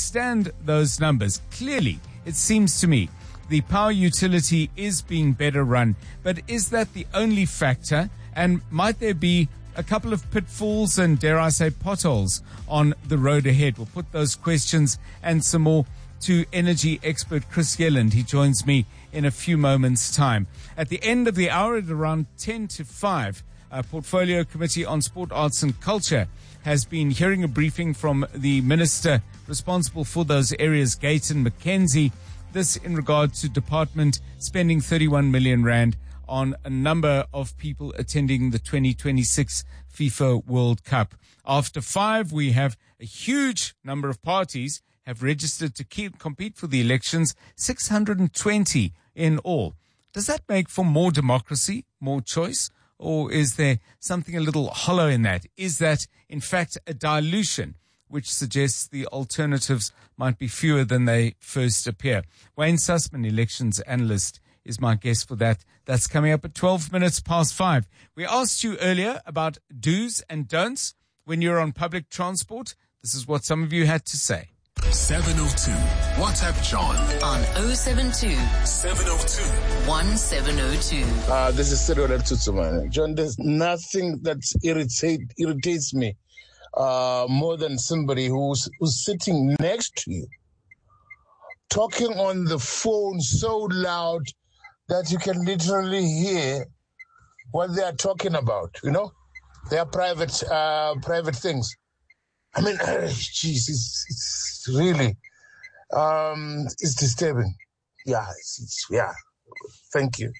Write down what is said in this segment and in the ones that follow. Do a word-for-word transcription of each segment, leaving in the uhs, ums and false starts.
understand those numbers. Clearly, it seems to me, the power utility is being better run. But is that the only factor? And might there be a couple of pitfalls and, dare I say, potholes on the road ahead? We'll put those questions and some more to energy expert Chris Yelland. He joins me in a few moments' time. At the end of the hour at around ten to five, a Portfolio Committee on Sport, Arts and Culture has been hearing a briefing from the Minister responsible for those areas, Gayton McKenzie. This in regard to department spending thirty-one million rand on a number of people attending the twenty twenty-six FIFA World Cup. After five, we have a huge number of parties have registered to keep, compete for the elections, six hundred twenty in all. Does that make for more democracy, more choice, or is there something a little hollow in that? Is that, in fact, a dilution, which suggests the alternatives might be fewer than they first appear? Wayne Sussman, elections analyst, is my guest for that. That's coming up at twelve minutes past five. We asked you earlier about do's and don'ts when you're on public transport. This is what some of you had to say. seven oh two. WhatsApp John on oh seven two, seven oh two, one seven oh two. Uh, this is Cyril Tutsuman. John, there's nothing that irritate, irritates me uh, more than somebody who's, who's sitting next to you, talking on the phone so loud that you can literally hear what they are talking about, you know, their private, uh, private things. I mean, jeez, it's, it's really, um, it's disturbing. Yeah, it's, it's, yeah. Thank you.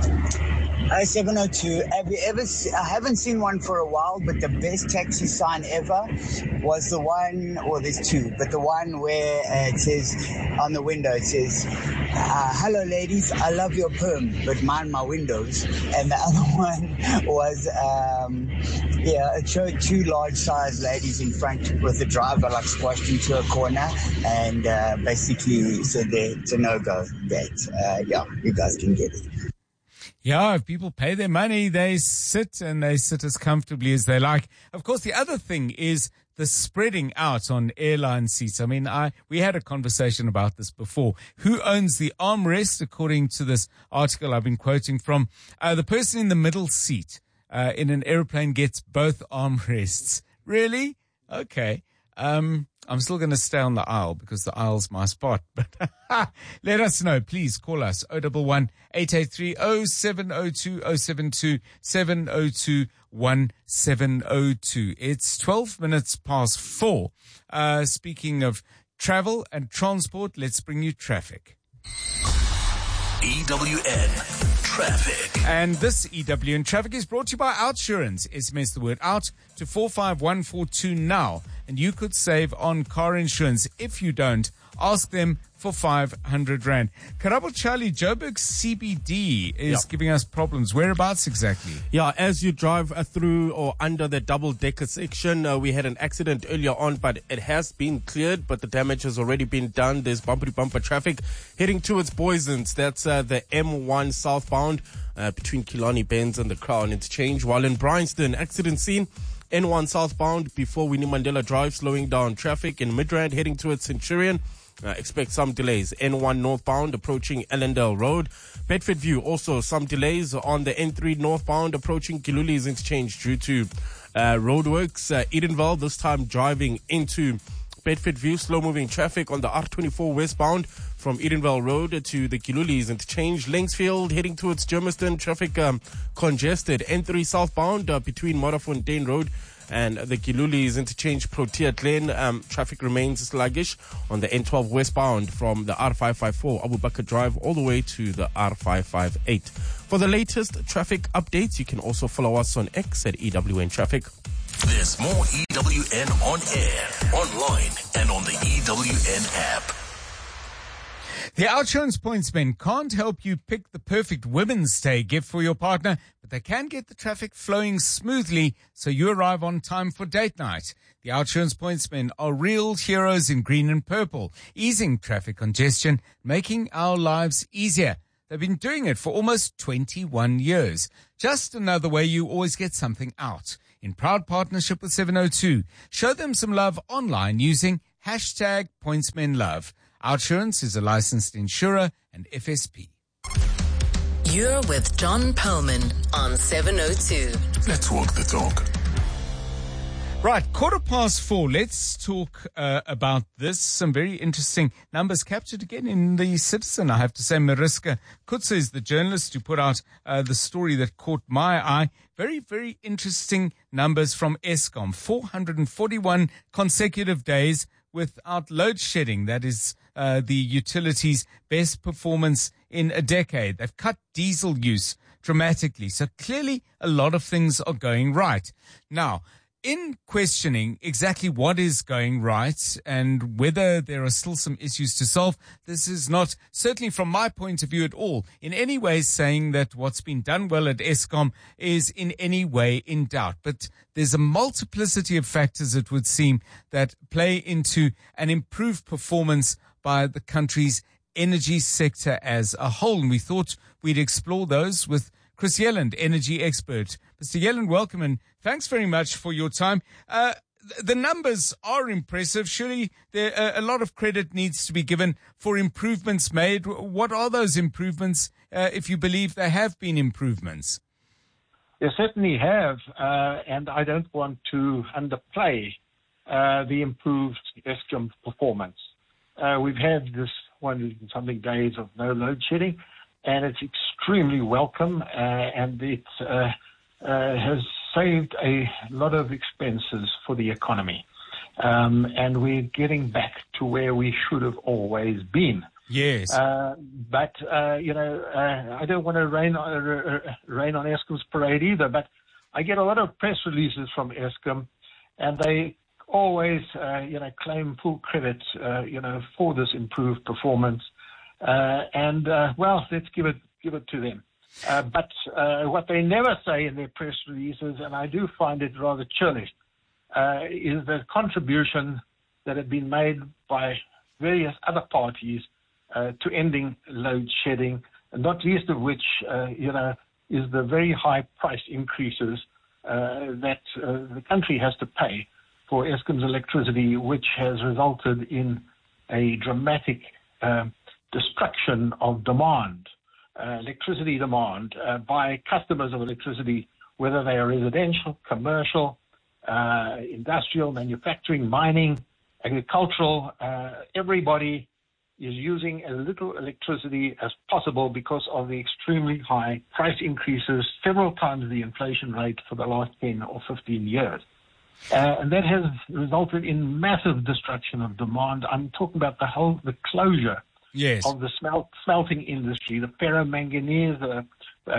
Hi, seven oh two. Have you ever, se- I haven't seen one for a while, but the best taxi sign ever was the one, or there's two, but the one where uh, it says on the window, it says, uh, hello ladies, I love your perm, but mind my windows. And the other one was, um, yeah, it showed two large sized ladies in front with the driver like squashed into a corner and uh, basically said that it's a no-go, that, uh, yeah, you guys can get it. Yeah, if people pay their money, they sit and they sit as comfortably as they like. Of course, the other thing is the spreading out on airline seats. I mean, I we had a conversation about this before. Who owns the armrest, according to this article I've been quoting from? Uh, the person in the middle seat uh, in an airplane gets both armrests. Really? Okay. Um, I'm still going to stay on the aisle because the aisle's my spot. But let us know. Please call us oh one one, eight eight three, oh seven oh two, oh seven two, seven oh two, one seven oh two. It's twelve minutes past four. Uh, speaking of travel and transport, let's bring you traffic. E W N Traffic. And this E W N Traffic is brought to you by Outsurance. S M S the word out to four five one four two now, and you could save on car insurance. If you don't, ask them for five hundred rand. Karabo Charlie, Joburg C B D is Yeah. giving us problems. Whereabouts exactly? Yeah, as you drive uh, through or under the double-decker section, uh, we had an accident earlier on, but it has been cleared, but the damage has already been done. There's bumper-to-bumper traffic heading towards Boysons. That's uh, the M one southbound uh, between Killarney Benz and the Crown Interchange. While in Bryanston, accident scene, N one southbound before Winnie Mandela Drive, slowing down traffic. In Midrand, heading towards Centurion. Uh, expect some delays. N one northbound approaching Ellendale Road. Bedford View, also some delays on the N three northbound approaching Kiluli's Interchange due to uh, roadworks. Uh, Edenville, this time driving into Bedford View. Slow-moving traffic on the R twenty-four westbound from Edenville Road to the Kiluli's Interchange. Linksfield, heading towards Germiston. Traffic um, congested. N three southbound uh, between Modderfontein Road and the Kiluli's Interchange, Protea Glen. Um, traffic remains sluggish on the N twelve westbound from the R five five four Abu Bakr Drive all the way to the R five five eight. For the latest traffic updates, you can also follow us on X at E W N Traffic. There's more E W N on air, online, and on the E W N app. The Outsurance Pointsmen can't help you pick the perfect Women's Day gift for your partner, but they can get the traffic flowing smoothly so you arrive on time for date night. The Outsurance Pointsmen are real heroes in green and purple, easing traffic congestion, making our lives easier. They've been doing it for almost twenty-one years. Just another way you always get something out. In proud partnership with seven oh two, show them some love online using hashtag Pointsmen Love. Outsurance is a licensed insurer and F S P. You're with John Perlman on seven oh two. Let's walk the talk. Right, quarter past four. Let's talk uh, about this. Some very interesting numbers captured again in the Citizen, I have to say. Mariska Kutze is the journalist who put out uh, the story that caught my eye. Very, very interesting numbers from Eskom. four hundred forty-one consecutive days without load shedding. That is uh, the utility's best performance in a decade. They've cut diesel use dramatically. So clearly a lot of things are going right. Now, in questioning exactly what is going right and whether there are still some issues to solve, this is not, certainly from my point of view at all, in any way saying that what's been done well at Eskom is in any way in doubt. But there's a multiplicity of factors, it would seem, that play into an improved performance by the country's energy sector as a whole. And we thought we'd explore those with Chris Yelland, energy expert. Mister Yelland, welcome and thanks very much for your time. Uh, the numbers are impressive. Surely there, uh, a lot of credit needs to be given for improvements made. What are those improvements, uh, if you believe there have been improvements? They certainly have, uh, and I don't want to underplay uh, the improved Eskom performance. Uh, we've had this one something days of no load shedding, and it's extremely welcome, uh, and it uh, uh, has saved a lot of expenses for the economy. Um, and we're getting back to where we should have always been. Yes. Uh, but, uh, you know, uh, I don't want to rain, uh, rain on Eskom's parade either, but I get a lot of press releases from Eskom, and they always, uh, you know, claim full credit, uh, you know, for this improved performance. Uh, and, uh, well, let's give it give it to them. Uh, but uh, what they never say in their press releases, and I do find it rather chilling, uh, is the contribution that had been made by various other parties uh, to ending load shedding, and not least of which, uh, you know, is the very high price increases uh, that uh, the country has to pay for Eskom's electricity, which has resulted in a dramatic uh, destruction of demand, uh, electricity demand uh, by customers of electricity, whether they are residential, commercial, uh, industrial, manufacturing, mining, agricultural. Uh, everybody is using as little electricity as possible because of the extremely high price increases, several times the inflation rate for the last ten or fifteen years. Uh, and that has resulted in massive destruction of demand. I'm talking about the whole, the closure yes. of the smelt, smelting industry, the ferromanganese, the,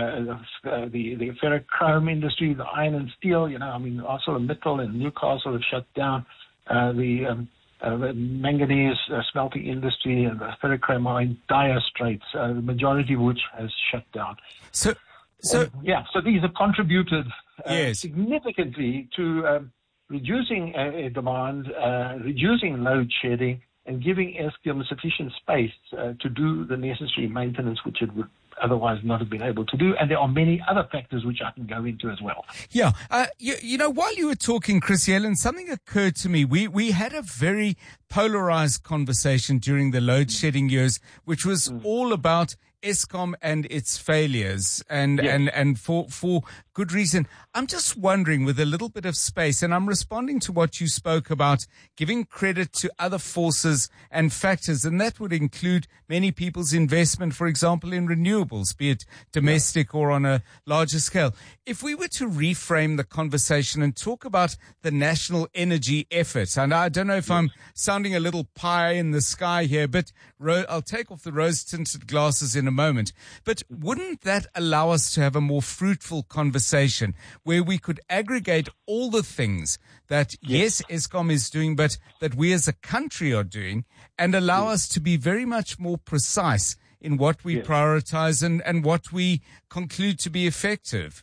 uh, uh, the the ferrochrome industry, the iron and steel. You know, I mean, ArcelorMittal and Newcastle have shut down. Uh, the, um, uh, the manganese uh, smelting industry and the ferrochrome are in dire straits, uh, the majority of which has shut down. So, so uh, yeah, so these have contributed uh, yes. significantly to um, reducing uh, demand, uh, reducing load shedding, and giving Eskom sufficient space uh, to do the necessary maintenance which it would otherwise not have been able to do. And there are many other factors which I can go into as well. Yeah. Uh, you, you know, while you were talking, Chris Yelland, something occurred to me. We, we had a very polarized conversation during the load shedding years, which was mm. all about Eskom and its failures, and, yes. and, and for, for good reason. I'm just wondering, with a little bit of space, and I'm responding to what you spoke about, giving credit to other forces and factors, and that would include many people's investment, for example, in renewables, be it domestic yeah. or on a larger scale. If we were to reframe the conversation and talk about the national energy effort, and I don't know if yes. I'm sounding a little pie in the sky here, but ro- I'll take off the rose-tinted glasses in a moment. But wouldn't that allow us to have a more fruitful conversation where we could aggregate all the things that, yes, yes Eskom is doing, but that we as a country are doing, and allow yes. us to be very much more precise in what we yes. prioritize and, and what we conclude to be effective?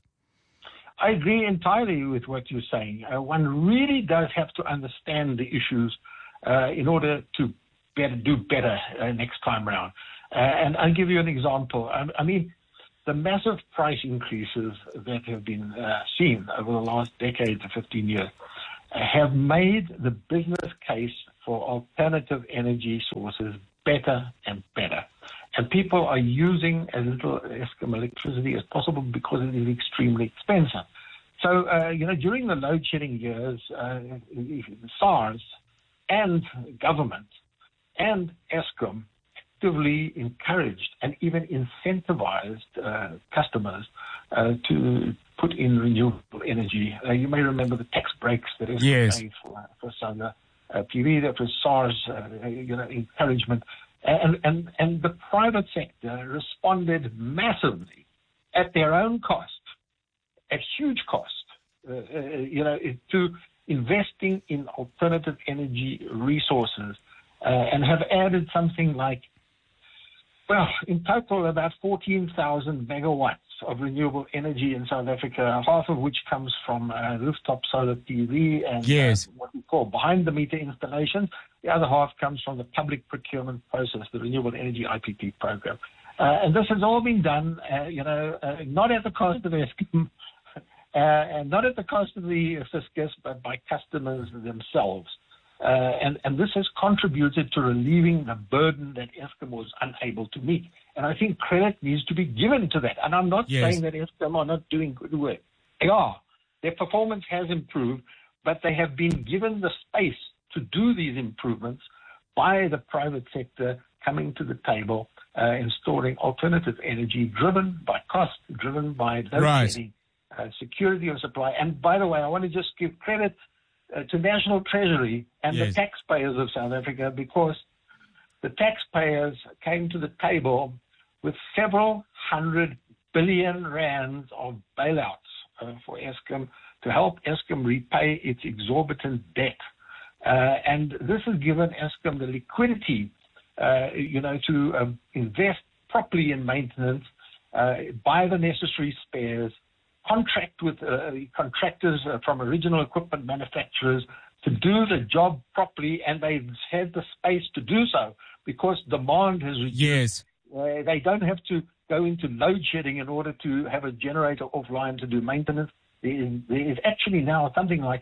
I agree entirely with what you're saying. Uh, one really does have to understand the issues uh, in order to better, do better uh, next time round. Uh, and I'll give you an example. I, I mean, the massive price increases that have been uh, seen over the last decade to fifteen years uh, have made the business case for alternative energy sources better and better. And people are using as little Eskom electricity as possible because it is extremely expensive. So, uh, you know, during the load shedding years, uh, SARS and government and Eskom actively encouraged and even incentivized uh, customers uh, to put in renewable energy. Uh, you may remember the tax breaks that Eskom yes. made for, for solar uh, P V. That was SARS, uh, you know, encouragement. And, and, and the private sector responded massively at their own cost, at huge cost, uh, uh, you know, to investing in alternative energy resources uh, and have added something like, well, in total about fourteen thousand megawatts of renewable energy in South Africa, half of which comes from uh, rooftop solar P V and yes. uh, what we call behind-the-meter installations. The other half comes from the public procurement process, the Renewable Energy I P P program. Uh, and this has all been done, uh, you know, uh, not at the cost of Eskom, uh, and not at the cost of the fiscus, but by customers themselves. Uh, and, and this has contributed to relieving the burden that Eskom was unable to meet. And I think credit needs to be given to that. And I'm not yes. saying that Eskom are not doing good work. They are. Their performance has improved, but they have been given the space to do these improvements by the private sector coming to the table, uh, installing alternative energy driven by cost, driven by load right. shedding, uh, security of supply. And by the way, I want to just give credit uh, to National Treasury and yes. the taxpayers of South Africa, because the taxpayers came to the table with several hundred billion rands of bailouts uh, for Eskom to help Eskom repay its exorbitant debt. Uh, and this has given Eskom the liquidity, uh, you know, to um, invest properly in maintenance, uh, buy the necessary spares, contract with uh, contractors uh, from original equipment manufacturers to do the job properly, and they've had the space to do so because demand has reduced. Yes. Uh, they don't have to go into load shedding in order to have a generator offline to do maintenance. There is, there is actually now something like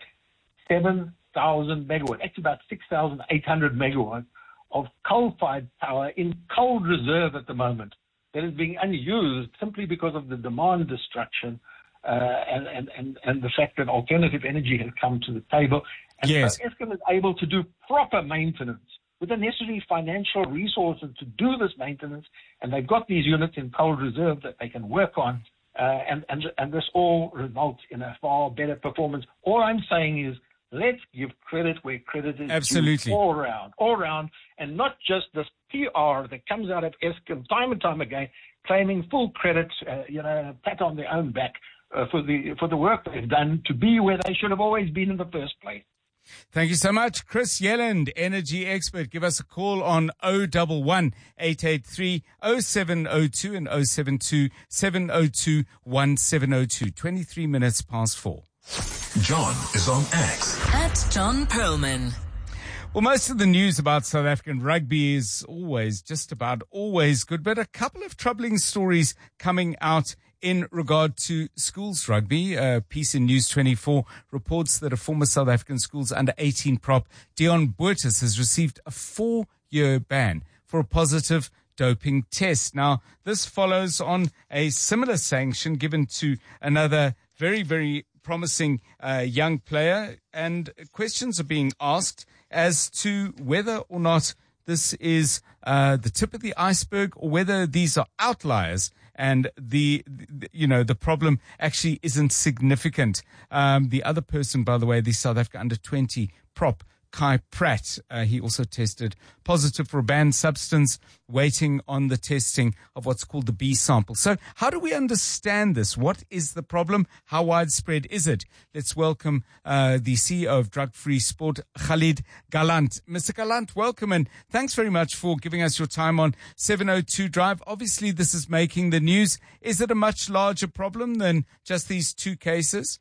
seven thousand megawatts, actually about six thousand eight hundred megawatts of coal-fired power in cold reserve at the moment that is being unused simply because of the demand destruction uh, and, and, and, and the fact that alternative energy has come to the table. And yes. so Eskom is able to do proper maintenance with the necessary financial resources to do this maintenance, and they've got these units in cold reserve that they can work on, uh, and, and, and this all results in a far better performance. All I'm saying is, let's give credit where credit is Absolutely. due all around, all around, and not just this P R that comes out of Eskom time and time again, claiming full credit, uh, you know, pat on their own back uh, for the for the work they've done to be where they should have always been in the first place. Thank you so much. Chris Yelland, energy expert. Give us a call on zero one one, eight eight three, zero seven zero two and zero seven two, seven zero two, one seven zero two. twenty-three minutes past four. John is on X. At John Perlman. Well, most of the news about South African rugby is always, just about always good, but a couple of troubling stories coming out in regard to schools rugby. Uh, piece in News twenty-four reports that a former South African schools under eighteen prop, Dion Boertes, has received a four-year ban for a positive doping test. Now, this follows on a similar sanction given to another very, very promising uh, young player, and questions are being asked as to whether or not this is uh, the tip of the iceberg or whether these are outliers and the, the you know, the problem actually isn't significant. Um, the other person, by the way, the South Africa under twenty prop, Kai Pratt, uh, he also tested positive for a banned substance, waiting on the testing of what's called the B sample. So how do we understand this? What is the problem? How widespread is it? Let's welcome uh, the C E O of Drug Free Sport, Khalid Galant. Mister Galant, welcome, and thanks very much for giving us your time on seven oh two Drive. Obviously, this is making the news. Is it a much larger problem than just these two cases?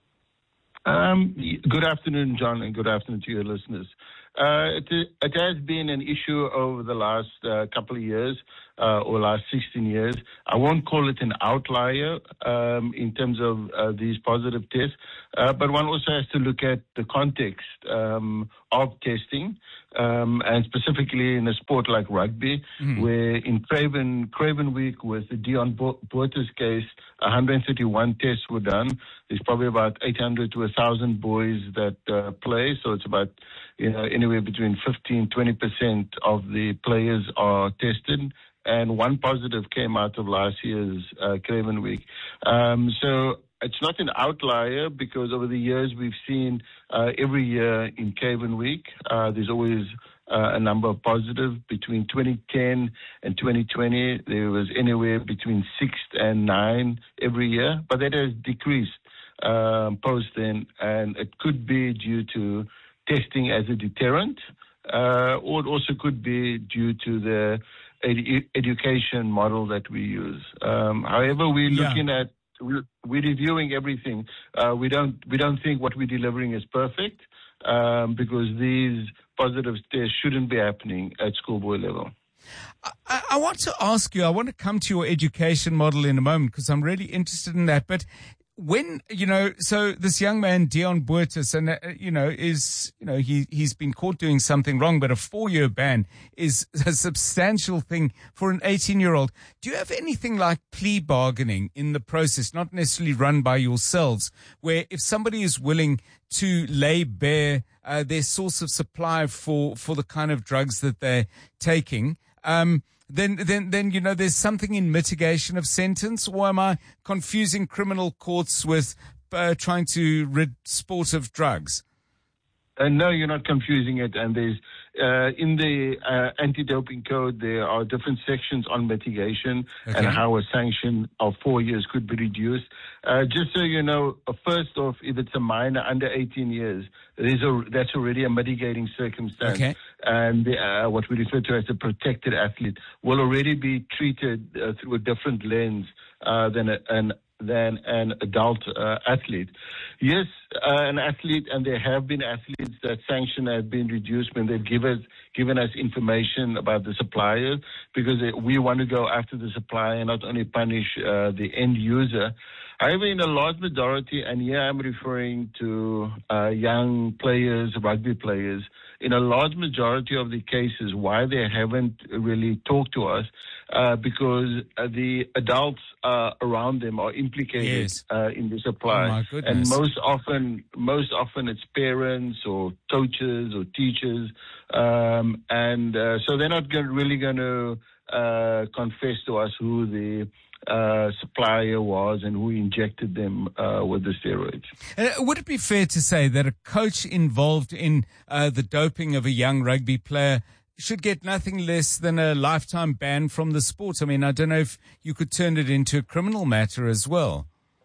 Um, good afternoon, John, and good afternoon to your listeners. Uh, it, it has been an issue over the last uh, couple of years. uh, or last sixteen years. I won't call it an outlier um, in terms of uh, these positive tests, uh, but one also has to look at the context um, of testing, um, and specifically in a sport like rugby, mm. where in Craven, Craven Week with the Dion Botha's case, one hundred thirty-one tests were done. There's probably about eight hundred to one thousand boys that uh, play, so it's about you know anywhere between fifteen, twenty percent of the players are tested, and one positive came out of last year's uh, Craven Week. Um, so it's not an outlier, because over the years we've seen uh, every year in Craven Week, uh, there's always uh, a number of positive. Between twenty ten and twenty twenty, there was anywhere between six and nine every year, but that has decreased um, post then, and it could be due to testing as a deterrent, uh, or it also could be due to the edu- education model that we use. Um, however, we're yeah. looking at we're, we're reviewing everything. Uh, we don't we don't think what we're delivering is perfect, um, because these positive tests shouldn't be happening at schoolboy level. I, I want to ask you. I want to come to your education model in a moment, because I'm really interested in that. But when, you know, so this young man, Dion Botha, and, uh, you know, is, you know, he, he's been caught doing something wrong, but a four-year ban is a substantial thing for an eighteen-year-old. Do you have anything like plea bargaining in the process, not necessarily run by yourselves, where if somebody is willing to lay bare uh, their source of supply for, for the kind of drugs that they're taking, um, Then, then, then, you know, there's something in mitigation of sentence, or am I confusing criminal courts with uh, trying to rid sport of drugs? Uh, no, you're not confusing it. And there's, uh, in the uh, anti-doping code, there are different sections on mitigation okay. and how a sanction of four years could be reduced. Uh, just so you know, uh, first off, if it's a minor under eighteen years, there's a, that's already a mitigating circumstance. Okay. And the, uh, what we refer to as a protected athlete will already be treated uh, through a different lens uh, than a, an than an adult uh, athlete. Yes, uh, an athlete, and there have been athletes that sanction have been reduced when they've give us, given us information about the supplier, because we want to go after the supplier and not only punish uh, the end user. However, in a large majority, and here I'm referring to uh, young players, rugby players, in a large majority of the cases, why they haven't really talked to us, uh, because uh, the adults uh, around them are implicated yes. uh, in the supply. Oh my goodness. And most often, most often it's parents or coaches or teachers, um, and uh, so they're not gonna, really going to uh, confess to us who the Uh, supplier was and who injected them uh, with the steroids. Uh, would it be fair to say that a coach involved in uh, the doping of a young rugby player should get nothing less than a lifetime ban from the sport? I mean, I don't know if you could turn it into a criminal matter as well.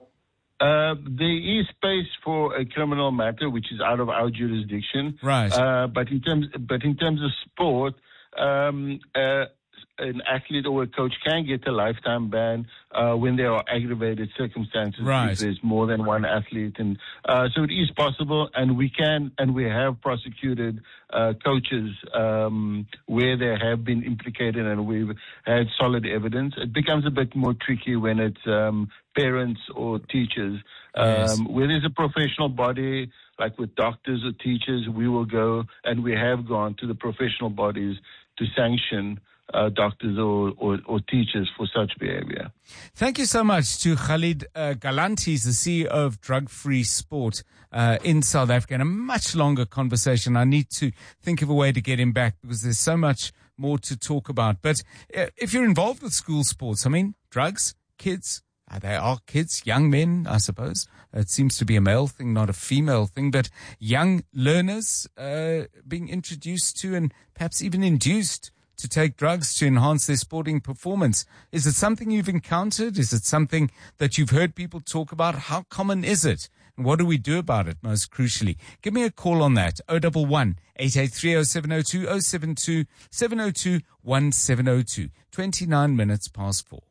Uh, there is space for a criminal matter, which is out of our jurisdiction. Right. Uh, but in terms, but in terms of sport, um, uh, an athlete or a coach can get a lifetime ban uh, when there are aggravated circumstances. Right. If there's more than one athlete, and uh, so it is possible, and we can and we have prosecuted uh, coaches um, where they have been implicated, and we've had solid evidence. It becomes a bit more tricky when it's um, parents or teachers. Yes. Um, where there's a professional body, like with doctors or teachers, we will go, and we have gone to the professional bodies to sanction Uh, doctors or, or, or teachers for such behavior. Thank you so much to Khalid uh, Galant. He's the C E O of Drug Free Sport uh, in South Africa. And a much longer conversation. I need to think of a way to get him back, because there's so much more to talk about. But uh, if you're involved with school sports, I mean, drugs, kids, uh, they are kids, young men, I suppose. It seems to be a male thing, not a female thing, but young learners uh, being introduced to and perhaps even induced to take drugs to enhance their sporting performance. Is it something you've encountered? Is it something that you've heard people talk about? How common is it? And what do we do about it, most crucially? Give me a call on that. oh one one, eight eight three, oh seven oh two, oh seven two, seven oh two, one seven oh two. twenty-nine minutes past four.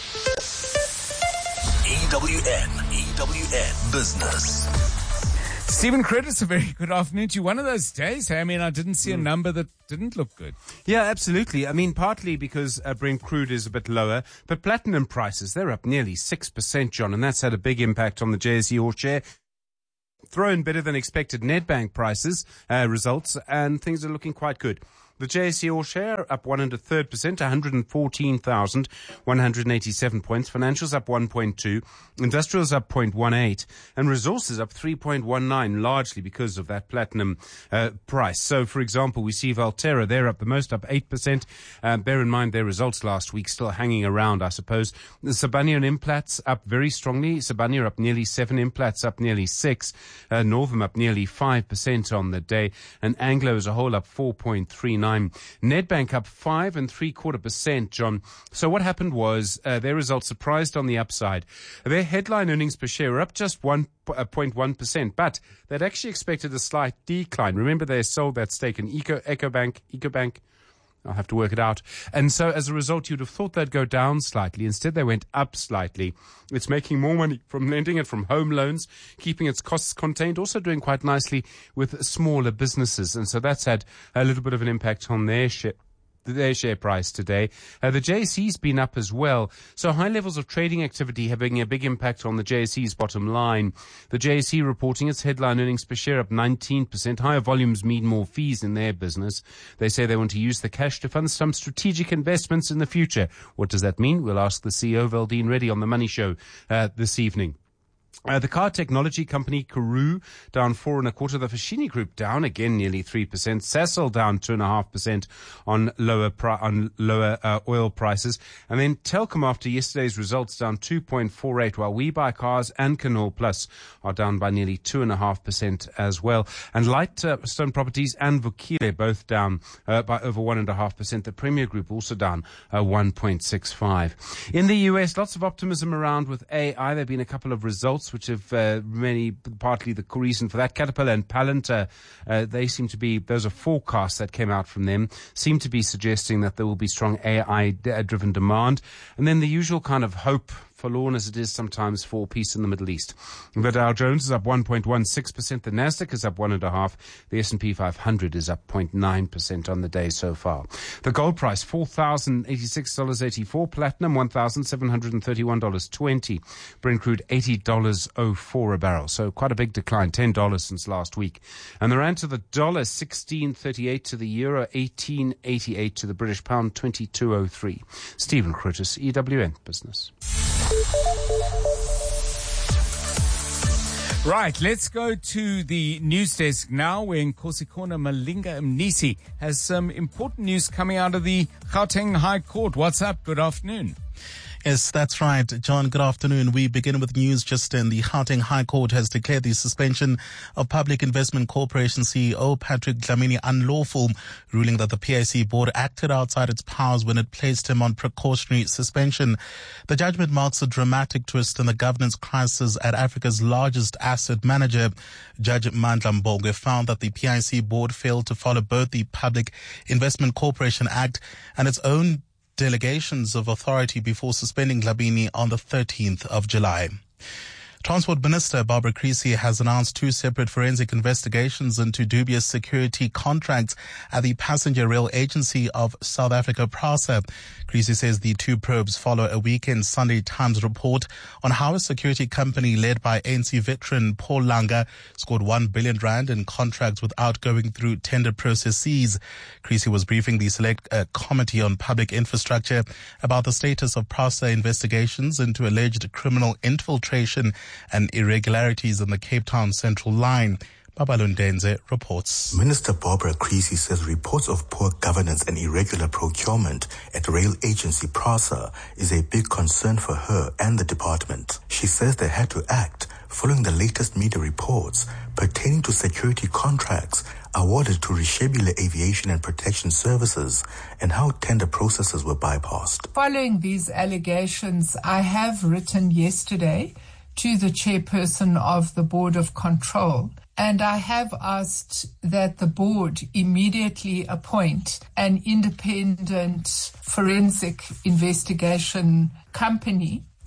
E W N, E W N Business. Stephen Curtis, a very good afternoon to you. One of those days, hey? I mean, I didn't see a number that didn't look good. Yeah, absolutely. I mean, partly because uh, Brent crude is a bit lower, but platinum prices, they're up nearly six percent, John, and that's had a big impact on the J S E All Share. Throw in better than expected Nedbank prices, uh, results, and things are looking quite good. The J S E All Share up one and a third percent, one hundred fourteen thousand one hundred eighty-seven points. Financials up one point two. Industrials up zero point one eight. And resources up three point one nine, largely because of that platinum uh, price. So, for example, we see Valterra, they're up the most, up eight percent. Uh, bear in mind their results last week still hanging around, I suppose. The Sibanye and Implats up very strongly. Sibanye up nearly seven, Implats up nearly six. Uh, Northam up nearly five percent on the day. And Anglo as a whole up four point three nine. Nedbank up five and three quarter percent, John. So what happened was uh, their results surprised on the upside. Their headline earnings per share were up just one point one percent, but they'd actually expected a slight decline. Remember, they sold that stake in Eco EcoBank, EcoBank. I'll have to work it out. And so as a result, you'd have thought they'd go down slightly. Instead, they went up slightly. It's making more money from lending it from home loans, keeping its costs contained, also doing quite nicely with smaller businesses. And so that's had a little bit of an impact on their share. Their share price today. Uh, the J S E's been up as well. So high levels of trading activity having a big impact on the J S E's bottom line. The J S E reporting its headline earnings per share up nineteen percent. Higher volumes mean more fees in their business. They say they want to use the cash to fund some strategic investments in the future. What does that mean? We'll ask the C E O, Valdene Reddy, on the Money Show uh, this evening. Uh, the car technology company Karoo down four and a quarter. The Foschini Group down again nearly three percent. Sasol down two and a half percent on lower pri- on lower uh, oil prices. And then Telkom after yesterday's results down two point four eight. While We Buy Cars and Canal Plus are down by nearly two and a half percent as well. And Lightstone uh, Properties and Vukile both down uh, by over one and a half percent. The Premier Group also down uh, one point six five. In the U S, lots of optimism around with A I. There've been a couple of results which have uh, many, partly the reason for that. Caterpillar and Palantir, uh, they seem to be, those are forecasts that came out from them, seem to be suggesting that there will be strong A I-driven demand. And then the usual kind of hope, forlorn as it is sometimes, for peace in the Middle East. The Dow Jones is up one point one six percent. The Nasdaq is up one and a half. The S and P five hundred is up zero point nine percent on the day so far. The gold price, four thousand eighty-six dollars and eighty-four cents. Platinum, one thousand seven hundred thirty-one dollars and twenty cents. Brent crude, eighty dollars and oh four a barrel. So quite a big decline, ten dollars since last week. And the rand to the dollar, sixteen thirty-eight to the euro, eighteen eighty-eight to the British pound, twenty-two oh three. Stephen Curtis, E W N Business. Right, let's go to the news desk now, where Nkosikona Malinga Mnisi has some important news coming out of the Gauteng High Court. What's up? Good afternoon. Yes, that's right. John, good afternoon. We begin with news just in. The Gauteng High Court has declared the suspension of Public Investment Corporation C E O Patrick Dlamini unlawful, ruling that the P I C board acted outside its powers when it placed him on precautionary suspension. The judgment marks a dramatic twist in the governance crisis at Africa's largest asset manager. Judge Mandla Mbongwe found that the P I C board failed to follow both the Public Investment Corporation Act and its own delegations of authority before suspending Dlamini on the thirteenth of July. Transport Minister Barbara Creecy has announced two separate forensic investigations into dubious security contracts at the Passenger Rail Agency of South Africa, PRASA. Creecy says the two probes follow a weekend Sunday Times report on how a security company led by A N C veteran Paul Langa scored one billion rand in contracts without going through tender processes. Creecy was briefing the Select uh, Committee on Public Infrastructure about the status of PRASA investigations into alleged criminal infiltration and irregularities on the Cape Town Central Line. Babalundenze reports. Minister Barbara Creecy says reports of poor governance and irregular procurement at rail agency PRASA is a big concern for her and the department. She says they had to act following the latest media reports pertaining to security contracts awarded to Rishebile Aviation and Protection Services and how tender processes were bypassed. Following these allegations, I have written yesterday to the chairperson of the Board of Control, and I have asked that the board immediately appoint an independent forensic investigation company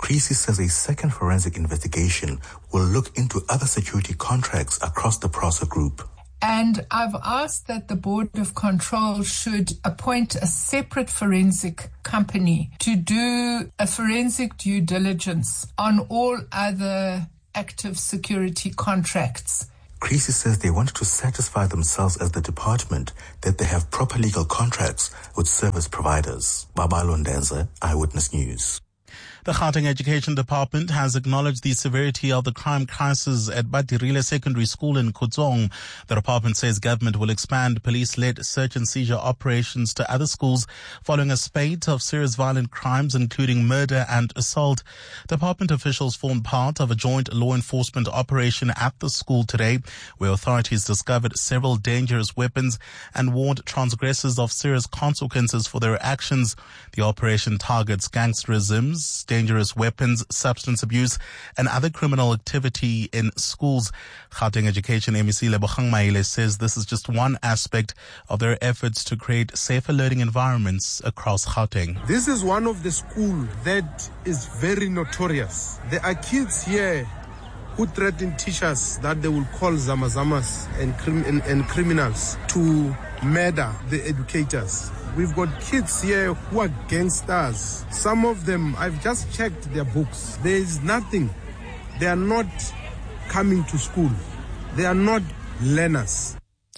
Creasy says a second forensic investigation will look into other security contracts across the Prosser Group. And I've asked that the Board of Control should appoint a separate forensic company to do a forensic due diligence on all other active security contracts. Creasy says they wanted to satisfy themselves as the department that they have proper legal contracts with service providers. Babalo Ndenza, Eyewitness News. The Gauteng Education Department has acknowledged the severity of the crime crisis at Badirile Secondary School in Kutzong. The department says government will expand police-led search and seizure operations to other schools following a spate of serious violent crimes, including murder and assault. Department officials formed part of a joint law enforcement operation at the school today, where authorities discovered several dangerous weapons and warned transgressors of serious consequences for their actions. The operation targets gangsterism, dangerous weapons, substance abuse, and other criminal activity in schools. Gauteng Education M E C Lebogang Maile says this is just one aspect of their efforts to create safer learning environments across Gauteng. This is one of the schools that is very notorious. There are kids here who threaten teachers that they will call zamazamas and, crim- and, and criminals to murder the educators. We've got kids here who are gangsters. Some of them, I've just checked their books. There is nothing. They are not coming to school. They are not learners.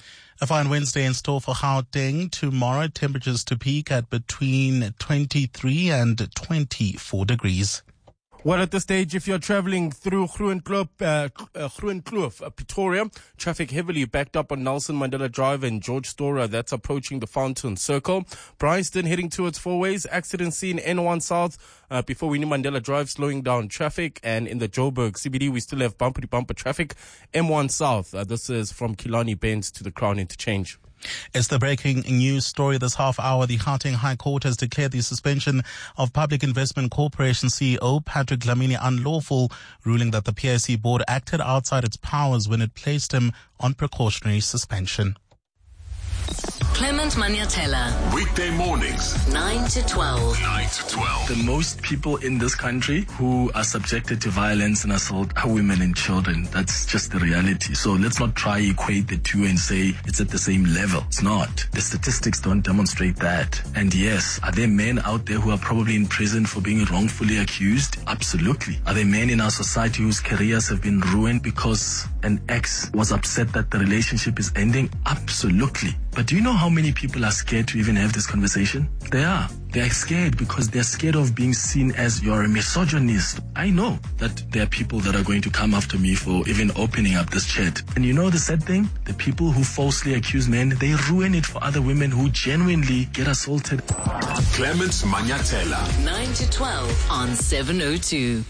A fine Wednesday in store for Gauteng. Tomorrow, temperatures to peak at between twenty-three and twenty-four degrees. Well, at this stage, if you're traveling through Groenkloof, uh, uh, Groenkloof, uh, Pretoria, traffic heavily backed up on Nelson Mandela Drive and George Storer. That's approaching the Fountain Circle. Bryanston heading towards Four Ways. Accident scene N one South uh, before Winnie Mandela Drive, slowing down traffic. And in the Joburg C B D, we still have bumper-to-bumper traffic. M one South. Uh, this is from Killarney Bends to the Crown Interchange. It's the breaking news story this half hour. The Gauteng High Court has declared the suspension of Public Investment Corporation C E O Patrick Dlamini unlawful, ruling that the P I C board acted outside its powers when it placed him on precautionary suspension. Clement Maniatella. Weekday mornings. nine to twelve. nine to twelve. The most people in this country who are subjected to violence and assault are women and children. That's just the reality. So let's not try equate the two and say it's at the same level. It's not. The statistics don't demonstrate that. And yes, are there men out there who are probably in prison for being wrongfully accused? Absolutely. Are there men in our society whose careers have been ruined because an ex was upset that the relationship is ending? Absolutely. But do you know how many people are scared to even have this conversation? They are. They're scared because they're scared of being seen as you're a misogynist. I know that there are people that are going to come after me for even opening up this chat. And you know the sad thing? The people who falsely accuse men, they ruin it for other women who genuinely get assaulted. Clement Maniatella. nine to twelve on seven oh two.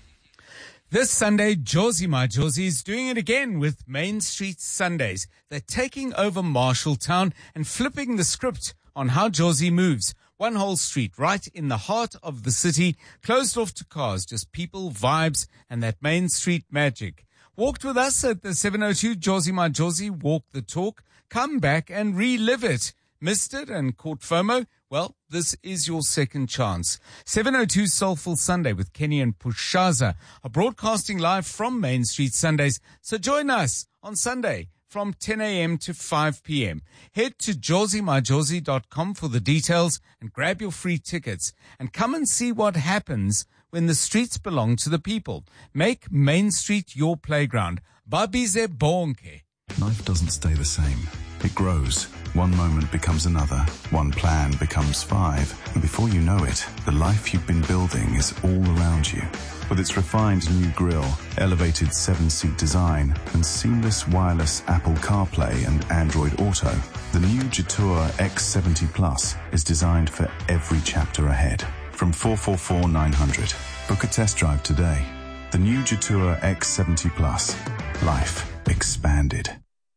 This Sunday, Josie My Josie is doing it again with Main Street Sundays. They're taking over Marshalltown and flipping the script on how Josie moves. One whole street right in the heart of the city, closed off to cars, just people, vibes, and that Main Street magic. Walked with us at the seven oh two Josie My Josie Walk the Talk. Come back and relive it. Missed it and caught FOMO? Well, this is your second chance. seven oh two Soulful Sunday with Kenny and Pushaza are broadcasting live from Main Street Sundays. So join us on Sunday from ten a.m. to five p.m. Head to josie my josie dot com for the details and grab your free tickets. And come and see what happens when the streets belong to the people. Make Main Street your playground. Babize bonke. Life doesn't stay the same. It grows. One moment becomes another. One plan becomes five. And before you know it, the life you've been building is all around you. With its refined new grille, elevated seven-seat design, and seamless wireless Apple CarPlay and Android Auto, the new Jetour X seventy Plus is designed for every chapter ahead. From four four four nine hundred. Book a test drive today. The new Jetour X seventy Plus. Life expanded.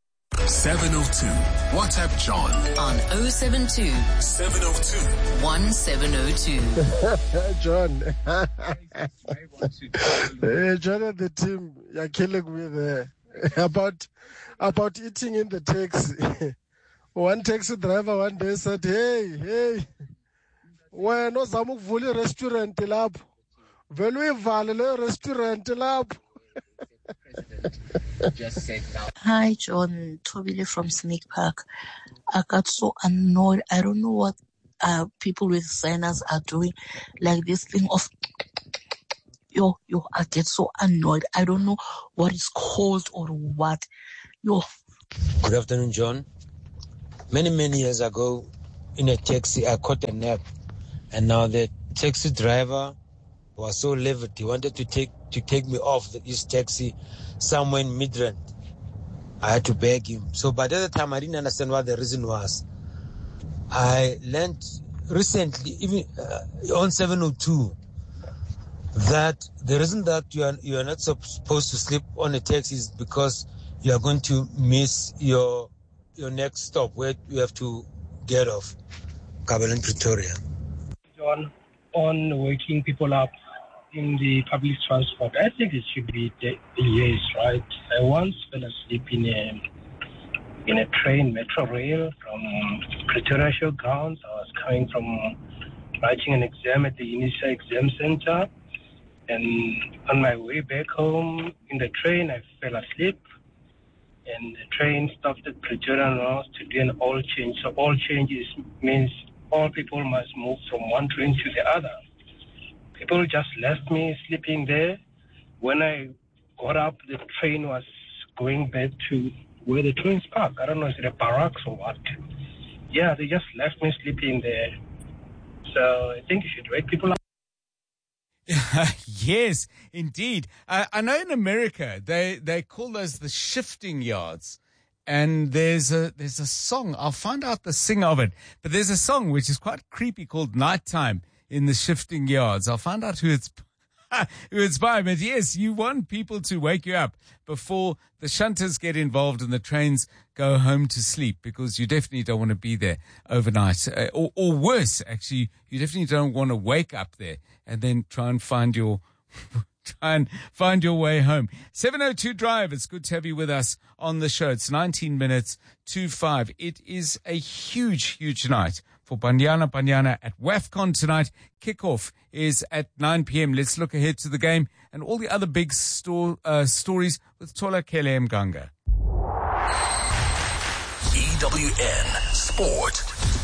seven oh two. WhatsApp John. On oh seven two. seven oh two. one seven oh two. John. Hey, John and the team, you're killing me there. about, about eating in the taxi. One taxi driver one day said, hey, hey, when ozama ukuvula restaurant lapho vele uyivale le restaurant lapho. Hi, John. Tobile from Snake Park. I got so annoyed. I don't know what uh, people with signers are doing. Like this thing of, yo, yo, I get so annoyed. I don't know what it's called or what. Yo. Good afternoon, John. Many, many years ago, in a taxi, I caught a nap. And now the taxi driver was so livid. He wanted to take to take me off the, his taxi somewhere in Midrand. I had to beg him. So by the time, I didn't understand what the reason was. I learned recently, even uh, on seven oh two, that the reason that you are you are not supposed to sleep on a taxi is because you are going to miss your your next stop where you have to get off. Kabalan, Pretoria. John, on waking people up in the public transport, I think it should be the years, right? I once fell asleep in a in a train, Metro Rail, from Pretoria Showgrounds. I was coming from writing an exam at the Unisa Exam Center, and on my way back home in the train, I fell asleep, and the train stopped at Pretoria North to do an all change. So all changes means all people must move from one train to the other. People just left me sleeping there. When I got up, the train was going back to where the trains park. I don't know, is it a barracks or what? Yeah, they just left me sleeping there. So I think you should wake people up. Yes, indeed. Uh, I know in America they they call those the shifting yards, and there's a there's a song. I'll find out the singer of it, but there's a song which is quite creepy called "Nighttime in the Shifting Yards." I'll find out who it's who it's by. But yes, you want people to wake you up before the shunters get involved and the trains go home to sleep, because you definitely don't want to be there overnight. Uh, or, or worse, actually, you definitely don't want to wake up there and then try and find your try and find your way home. seven oh two Drive, it's good to have you with us on the show. It's nineteen minutes to five. It is a huge, huge night for Banyana Banyana at WAFCON tonight. Kickoff is at nine p.m. Let's look ahead to the game and all the other big sto- uh, stories with Tola Kele Mganga. E W N Sport.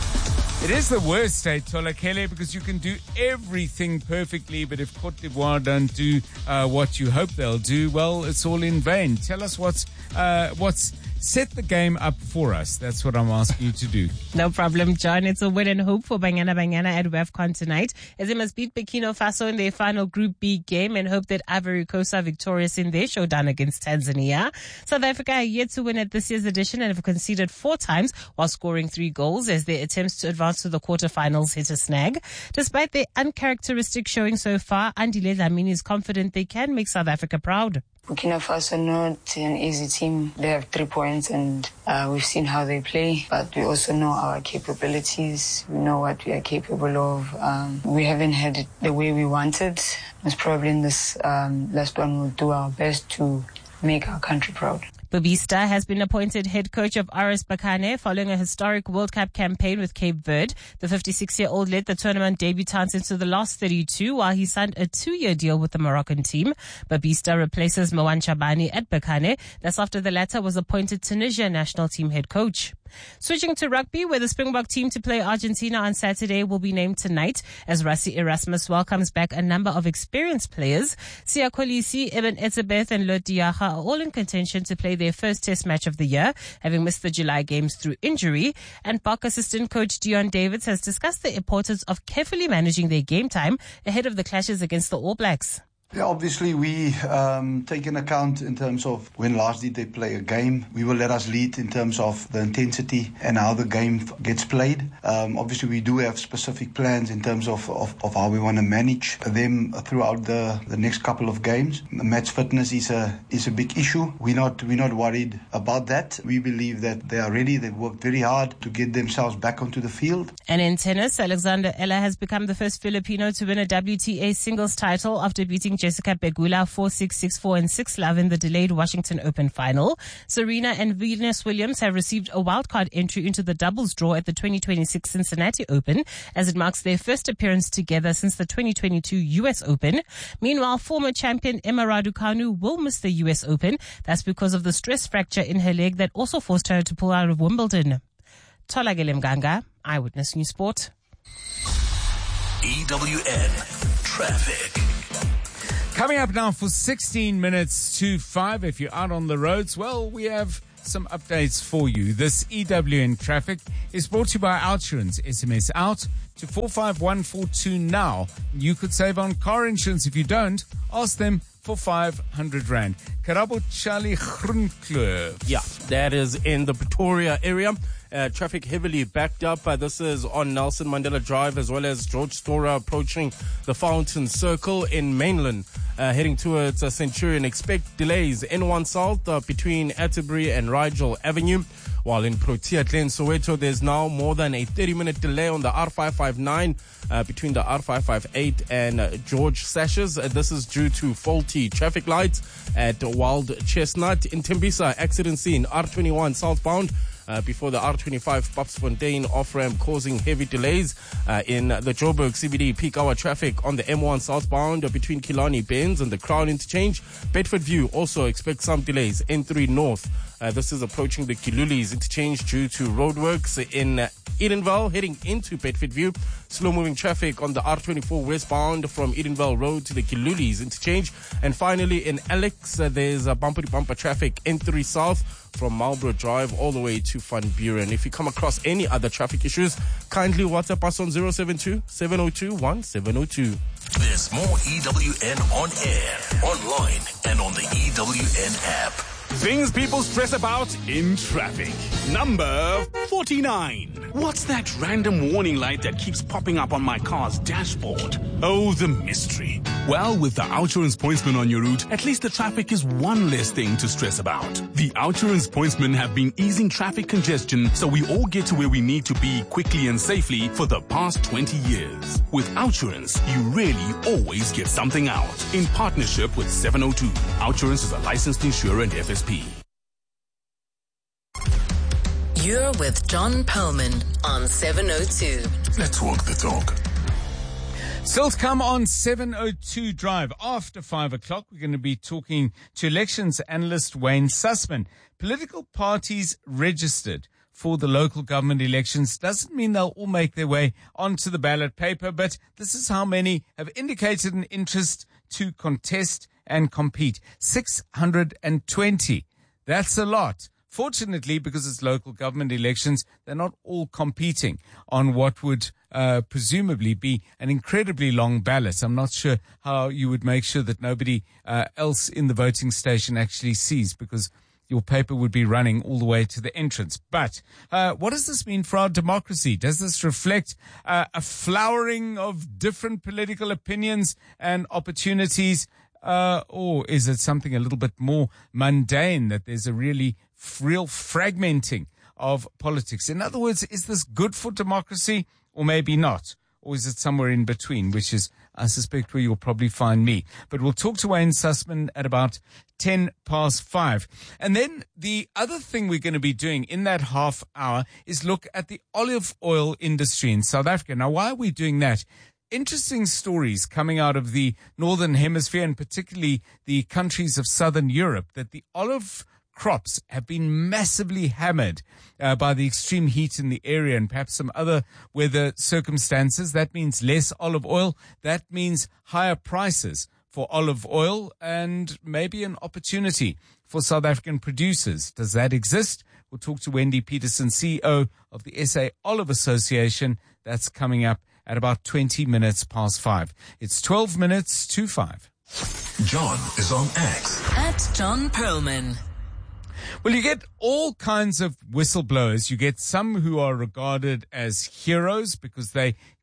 It is the worst, eh, Tola Kele, because you can do everything perfectly, but if Cote d'Ivoire don't do uh, what you hope they'll do, well, it's all in vain. Tell us what's uh, what's set the game up for us. That's what I'm asking you to do. No problem, John. It's a win and hope for Banyana Banyana at WAFCON tonight, as they must beat Burkina Faso in their final Group B game and hope that Ivory Coast are victorious in their showdown against Tanzania. South Africa are yet to win at this year's edition and have conceded four times while scoring three goals as their attempts to advance to the quarterfinals hit a snag. Despite their uncharacteristic showing so far, Andile Dlamini is confident they can make South Africa proud. Burkina Faso not an easy team. They have three points and uh, we've seen how they play, but we also know our capabilities. We know what we are capable of. Um, we haven't had it the way we wanted. Most probably in this um, last one we'll do our best to make our country proud. Babista has been appointed head coach of R S Berkane following a historic World Cup campaign with Cape Verde. The fifty-six-year-old led the tournament debutants into the last thirty-two while he signed a two-year deal with the Moroccan team. Babista replaces Mohan Chabani at Berkane. That's after the latter was appointed Tunisia national team head coach. Switching to rugby, where the Springbok team to play Argentina on Saturday will be named tonight as Rassie Erasmus welcomes back a number of experienced players. Siya Kolisi, Eben Etzebeth and Lot Diaga are all in contention to play their first test match of the year, having missed the July games through injury. And Park assistant coach Dion Davids has discussed the importance of carefully managing their game time ahead of the clashes against the All Blacks. Yeah, obviously we um, take an account in terms of when last did they play a game. We will let us lead in terms of the intensity and how the game gets played. Um, obviously we do have specific plans in terms of, of, of how we want to manage them throughout the, the next couple of games. Match fitness is a is a big issue. We're not we're not worried about that. We believe that they are ready. They've worked very hard to get themselves back onto the field. And in tennis, Alexander Ella has become the first Filipino to win a W T A singles title after beating Jessica Pegula four six, six four, and six love in the delayed Washington Open final. Serena and Venus Williams have received a wildcard entry into the doubles draw at the twenty twenty-six Cincinnati Open, as it marks their first appearance together since the twenty twenty-two U S Open. Meanwhile, former champion Emma Raducanu will miss the U S Open. That's because of the stress fracture in her leg that also forced her to pull out of Wimbledon. Tolagele Mganga, Eyewitness News Sport. E W N Traffic. Coming up now for sixteen minutes to five. If you're out on the roads, well, we have some updates for you. This E W N Traffic is brought to you by Outsurance. S M S out to four five one four two now. You could save on car insurance. If you don't, ask them for five hundred rand. Karabo Charlie Groenkloof. Yeah, that is in the Pretoria area. Uh, traffic heavily backed up. Uh, this is on Nelson Mandela Drive as well as George Storer approaching the Fountain Circle in Mainland, uh, heading towards uh, Centurion. Expect delays N one South uh, between Atterbury and Rigel Avenue. While in Protea Glen, Soweto, there's now more than a thirty-minute delay on the R five five nine uh, between the R five five eight and uh, George Sashes. Uh, this is due to faulty traffic lights at Wild Chestnut. In Tembisa, accident scene, R twenty-one southbound. Uh, before the R twenty-five Popsfontein off-ramp, causing heavy delays uh, in the Joburg C B D. Peak hour traffic on the M one southbound uh, between Killarney Benz and the Crown Interchange. Bedford View also expect some delays. N three North, uh, this is approaching the Kilulis Interchange due to roadworks in uh, Edenvale, heading into Bedford View. Slow-moving traffic on the R twenty-four westbound from Edenvale Road to the Kilulis Interchange. And finally, in Alex, uh, there's a bumper-to-bumper traffic N three South from Marlborough Drive all the way to Van Buren. If you come across any other traffic issues, kindly WhatsApp us on zero seven two, seven zero two, one seven zero two. There's more E W N on air, online, and on the E W N app. Things people stress about in traffic. Number forty-nine. What's that random warning light that keeps popping up on my car's dashboard? Oh, the mystery. Well, with the Outsurance Pointsman on your route, at least the traffic is one less thing to stress about. The Outsurance Pointsmen have been easing traffic congestion so we all get to where we need to be quickly and safely for the past twenty years. With Outsurance, you really always get something out. In partnership with seven oh two. Outsurance is a licensed insurer and F S P. You're with John Perlman on seven oh two. Let's walk the talk. Still to come on seven oh two Drive. After five o'clock, we're going to be talking to elections analyst Wayne Sussman. Political parties registered for the local government elections doesn't mean they'll all make their way onto the ballot paper, but this is how many have indicated an interest to contest and compete. six hundred twenty. That's a lot. Fortunately, because it's local government elections, they're not all competing on what would uh, presumably be an incredibly long ballot. I'm not sure how you would make sure that nobody uh, else in the voting station actually sees, because your paper would be running all the way to the entrance. But uh, what does this mean for our democracy? Does this reflect uh, a flowering of different political opinions and opportunities? Uh, or is it something a little bit more mundane, that there's a really real fragmenting of politics? In other words, is this good for democracy or maybe not? Or is it somewhere in between, which is, I suspect, where you'll probably find me. But we'll talk to Wayne Sussman at about ten past five. And then the other thing we're going to be doing in that half hour is look at the olive oil industry in South Africa. Now, why are we doing that? Interesting stories coming out of the Northern Hemisphere, and particularly the countries of Southern Europe, that the olive crops have been massively hammered uh, by the extreme heat in the area and perhaps some other weather circumstances. That means less olive oil. That means higher prices for olive oil and maybe an opportunity for South African producers. Does that exist? We'll talk to Wendy Peterson, C E O of the S A Olive Association. That's coming up at about twenty minutes past five. It's twelve minutes to five. John is on X. At John Perlman. Well, you get all kinds of whistleblowers. You get some who are regarded as heroes because they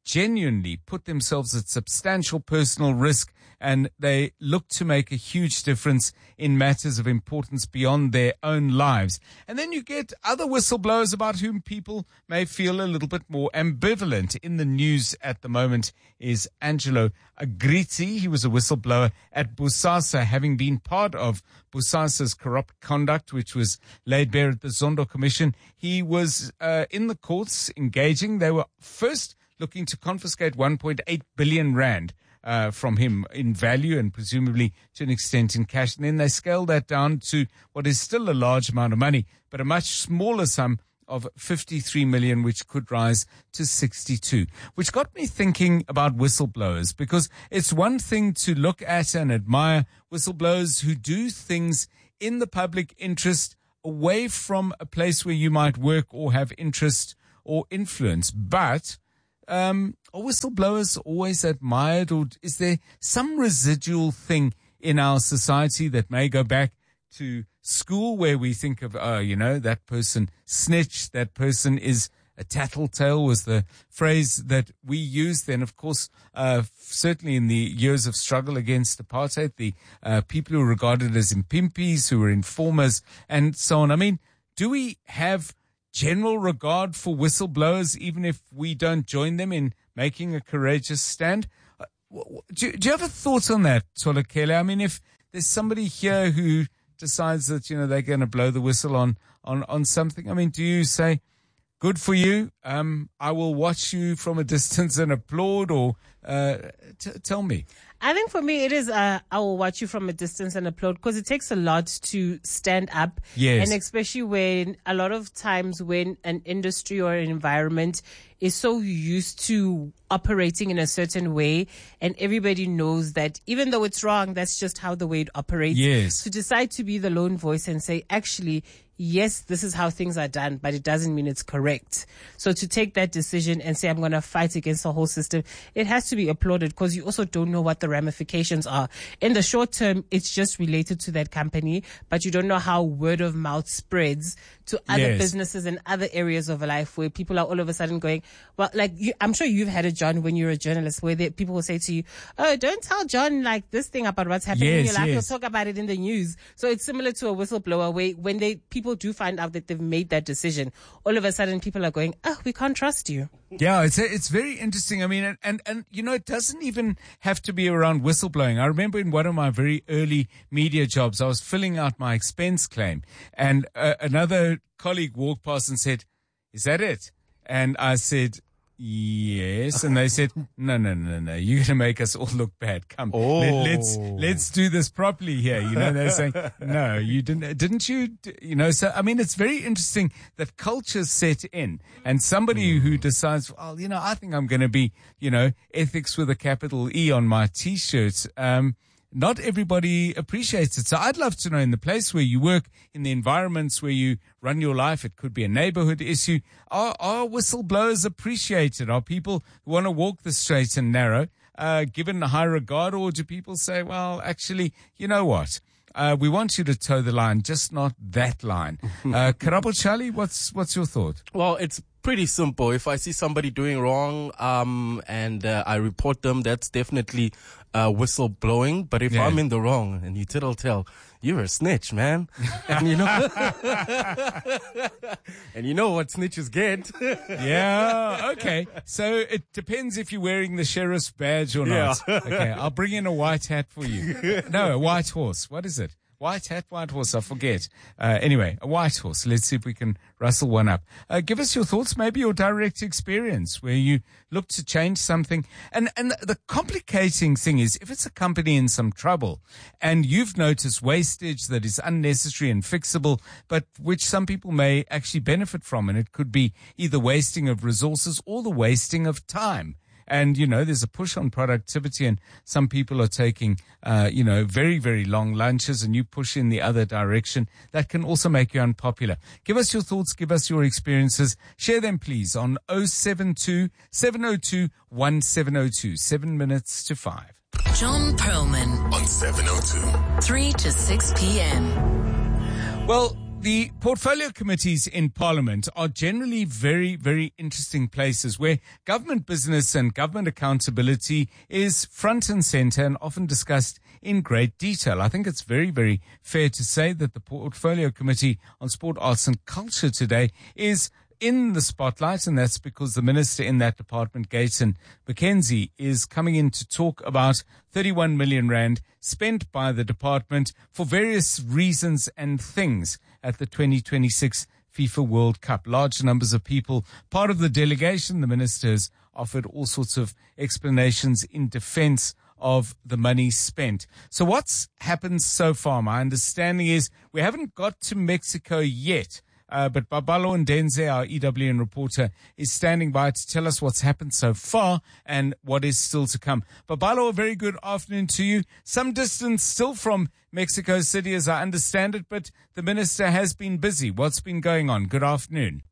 genuinely put themselves at substantial personal risk, and they look to make a huge difference in matters of importance beyond their own lives. And then you get other whistleblowers about whom people may feel a little bit more ambivalent. In the news at the moment is Angelo Agrizzi. He was a whistleblower at Bosasa, having been part of Bosasa's corrupt conduct, which was laid bare at the Zondo Commission. He was uh, in the courts engaging. They were first looking to confiscate one point eight billion rand uh, from him in value and presumably to an extent in cash. And then they scaled that down to what is still a large amount of money, but a much smaller sum of fifty-three million, which could rise to sixty-two, which got me thinking about whistleblowers, because it's one thing to look at and admire whistleblowers who do things in the public interest away from a place where you might work or have interest or influence. But um, are whistleblowers always admired, or is there some residual thing in our society that may go back to school where we think of, oh, you know, that person snitched, that person is a tattletale was the phrase that we used. Then, of course, uh, certainly in the years of struggle against apartheid, the uh, people who were regarded as impimpis, who were informers, and so on. I mean, do we have general regard for whistleblowers, even if we don't join them in making a courageous stand? Uh, do, do you have a thought on that, Tolakele? I mean, if there's somebody here who decides that, you know, they're going to blow the whistle on, on, on something, I mean, do you say, good for you, um, I will watch you from a distance and applaud, or uh, t- tell me? I think for me, it is, uh, I will watch you from a distance and applaud, because it takes a lot to stand up. Yes. And especially when a lot of times when an industry or an environment is so used to operating in a certain way, and everybody knows that even though it's wrong, that's just how the way it operates. Yes. To decide to be the lone voice and say, actually, yes, this is how things are done, but it doesn't mean it's correct. So to take that decision and say, I'm going to fight against the whole system, it has to be applauded, because you also don't know what the ramifications are. In the short term, it's just related to that company, but you don't know how word of mouth spreads to other Yes. businesses and other areas of life where people are all of a sudden going, well, like, you, I'm sure you've had it, John, when you're a journalist, where they, people will say to you, oh, don't tell John like this thing about what's happening. Yes, You're like, yes. you'll talk about it in the news. So it's similar to a whistleblower, where when they, people do find out that they've made that decision, all of a sudden people are going, oh, we can't trust you. Yeah, it's it's very interesting. I mean, and, and, and, you know, it doesn't even have to be around whistleblowing. I remember in one of my very early media jobs, I was filling out my expense claim, and uh, another colleague walked past and said, is that it? And I said, yes. And they said, no, no, no, no, you're going to make us all look bad. Come, Oh. let, let's, let's do this properly here. You know, they're saying, no, you didn't, didn't you, d- you know, so, I mean, it's very interesting that cultures set in, and somebody who decides, well, you know, I think I'm going to be, you know, ethics with a capital E on my t-shirt. Um, Not everybody appreciates it. So I'd love to know, in the place where you work, in the environments where you run your life, it could be a neighborhood issue, are, are whistleblowers appreciated? Are people who want to walk the straight and narrow uh, given high regard, or do people say, well, actually, you know what? Uh, we want you to toe the line, just not that line. Uh, Karabo Charlie, what's, what's your thought? Well, it's pretty simple. If I see somebody doing wrong, um, and uh, I report them, that's definitely uh, whistle blowing. But if Yeah. I'm in the wrong and you tittle tell, you're a snitch, man. And you know, and you know what snitches get. Yeah, okay. So it depends if you're wearing the sheriff's badge or not. Yeah. Okay, I'll bring in a white hat for you. No, a white horse. What is it? White hat, white horse, I forget. Uh, anyway, a white horse. Let's see if we can rustle one up. Uh, give us your thoughts, maybe your direct experience where you look to change something. And, and the complicating thing is, if it's a company in some trouble and you've noticed wastage that is unnecessary and fixable, but which some people may actually benefit from, and it could be either wasting of resources or the wasting of time. And, you know, there's a push on productivity, and some people are taking, uh, you know, very, very long lunches, and you push in the other direction. That can also make you unpopular. Give us your thoughts. Give us your experiences. Share them, please, on oh seven two, seven oh two, one seven oh two. Seven minutes to five. John Perlman On seven oh two. three to six p.m. Well, The portfolio committees in Parliament are generally very, very interesting places where government business and government accountability is front and center and often discussed in great detail. I think it's very, very fair to say that the Portfolio Committee on Sport, Arts and Culture today is in the spotlight, and that's because the minister in that department, Gayton McKenzie, is coming in to talk about thirty-one million rand spent by the department for various reasons and things at the twenty twenty-six FIFA World Cup. Large numbers of people, part of the delegation. The minister has offered all sorts of explanations in defense of the money spent. So what's happened so far? My understanding is we haven't got to Mexico yet. Uh, but Babalo Ndenze, our E W N reporter, is standing by to tell us what's happened so far and what is still to come. Babalo, a very good afternoon to you. Some distance still from Mexico City, as I understand it, but the minister has been busy. What's been going on? Good afternoon.